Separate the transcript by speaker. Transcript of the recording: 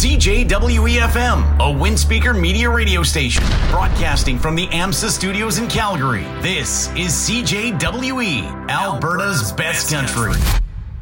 Speaker 1: CJWE-FM, a Windspeaker media radio station, broadcasting from the AMSA studios in Calgary. This is CJWE, Alberta's best country.